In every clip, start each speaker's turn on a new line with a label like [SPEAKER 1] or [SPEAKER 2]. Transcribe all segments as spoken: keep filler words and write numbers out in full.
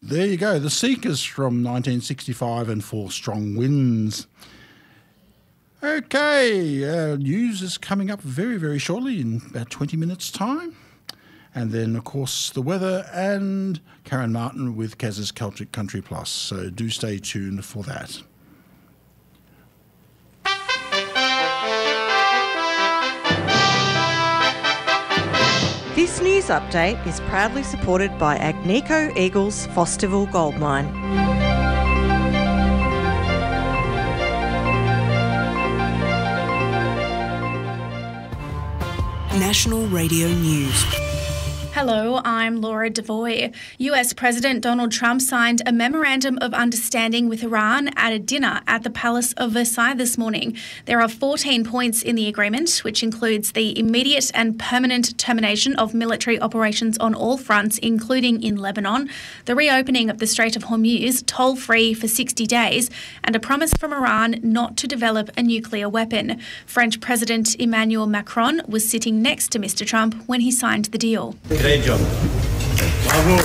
[SPEAKER 1] there you go. The Seekers from nineteen sixty-five and Four Strong Winds. Okay, uh, news is coming up very, very shortly in about twenty minutes' time. And then, of course, the weather and Karen Martin with Kaz's Celtic Country Plus. So do stay tuned for that.
[SPEAKER 2] This news update is proudly supported by Agnico Eagle's Fosterville Gold Mine.
[SPEAKER 3] National Radio News.
[SPEAKER 4] Hello, I'm Laura Devoy. U S President Donald Trump signed a memorandum of understanding with Iran at a dinner at the Palace of Versailles this morning. There are fourteen points in the agreement, which includes the immediate and permanent termination of military operations on all fronts, including in Lebanon, the reopening of the Strait of Hormuz toll-free for sixty days, and a promise from Iran not to develop a nuclear weapon. French President Emmanuel Macron was sitting next to Mister Trump when he signed the deal.
[SPEAKER 5] Great job. Bravo.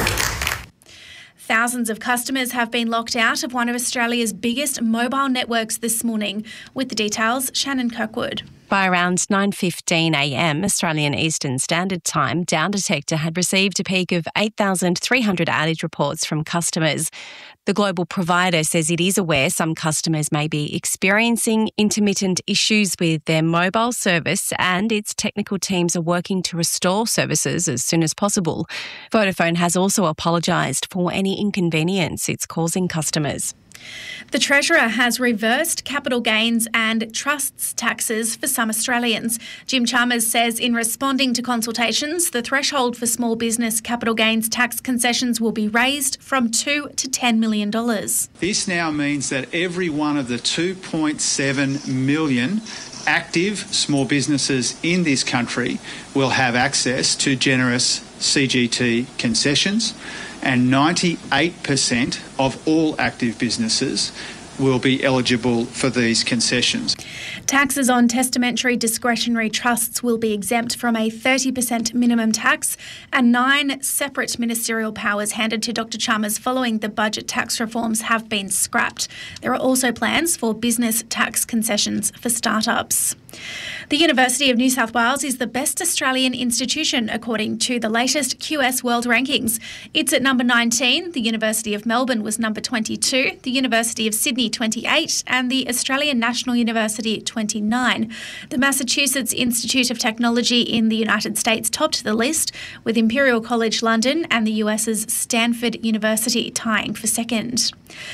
[SPEAKER 4] Thousands of customers have been locked out of one of Australia's biggest mobile networks this morning. With the details, Shannon Kirkwood.
[SPEAKER 6] By around nine fifteen a m Australian Eastern Standard Time, Down Detector had received a peak of eight thousand three hundred outage reports from customers. The global provider says it is aware some customers may be experiencing intermittent issues with their mobile service, and its technical teams are working to restore services as soon as possible. Vodafone has also apologised for any inconvenience it's causing customers.
[SPEAKER 4] The Treasurer has reversed capital gains and trusts taxes for some Australians. Jim Chalmers says in responding to consultations, the threshold for small business capital gains tax concessions will be raised from two to ten million dollars.
[SPEAKER 7] This now means that every one of the two point seven million active small businesses in this country will have access to generous C G T concessions, and ninety-eight percent of all active businesses will be eligible for these concessions.
[SPEAKER 4] Taxes on testamentary discretionary trusts will be exempt from a thirty percent minimum tax, and nine separate ministerial powers handed to Doctor Chalmers following the budget tax reforms have been scrapped. There are also plans for business tax concessions for startups. The University of New South Wales is the best Australian institution according to the latest Q S World Rankings. It's at number nineteen, the University of Melbourne was number twenty-two, the University of Sydney twenty-eight, and the Australian National University twenty-nine. The Massachusetts Institute of Technology in the United States topped the list, with Imperial College London and the U S's Stanford University tying for second.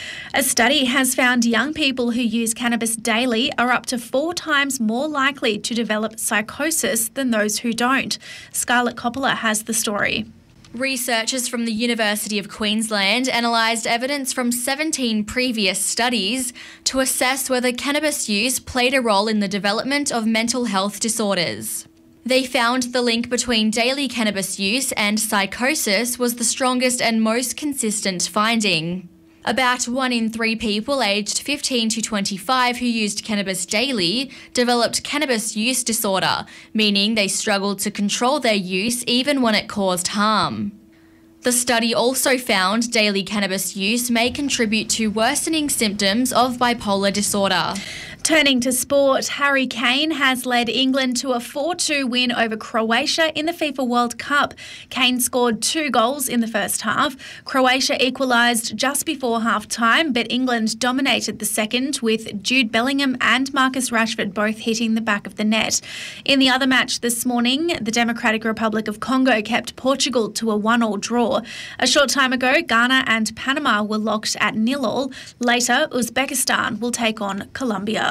[SPEAKER 4] A study has found young people who use cannabis daily are up to four times more likely to develop psychosis than those who don't. Scarlett Coppola has the story.
[SPEAKER 8] Researchers from the University of Queensland analysed evidence from seventeen previous studies to assess whether cannabis use played a role in the development of mental health disorders. They found the link between daily cannabis use and psychosis was the strongest and most consistent finding. About one in three people aged fifteen to twenty-five who used cannabis daily developed cannabis use disorder, meaning they struggled to control their use even when it caused harm. The study also found daily cannabis use may contribute to worsening symptoms of bipolar disorder.
[SPEAKER 4] Turning to sport, Harry Kane has led England to a four two win over Croatia in the FIFA World Cup. Kane scored two goals in the first half. Croatia equalised just before half-time, but England dominated the second, with Jude Bellingham and Marcus Rashford both hitting the back of the net. In the other match this morning, the Democratic Republic of Congo kept Portugal to a one-all draw. A short time ago, Ghana and Panama were locked at nil-all. Later, Uzbekistan will take on Colombia.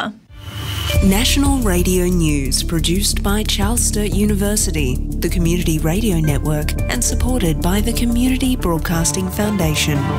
[SPEAKER 3] National Radio News, produced by Charles Sturt University, the Community Radio Network, and supported by the Community Broadcasting Foundation.